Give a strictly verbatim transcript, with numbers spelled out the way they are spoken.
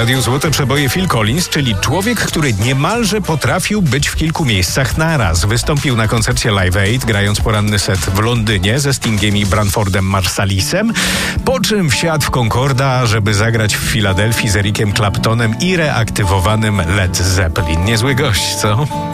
radiu Złote Przeboje Phil Collins, czyli człowiek, który niemalże potrafił być w kilku miejscach naraz. Wystąpił na koncercie Live Aid, grając poranny set w Londynie ze Stingiem i Branfordem Marsalisem, po czym wsiadł w Concorda, żeby zagrać w Filadelfii z Ericiem Claptonem i reaktywowanym Led Zeppelin. Niezły gość, co?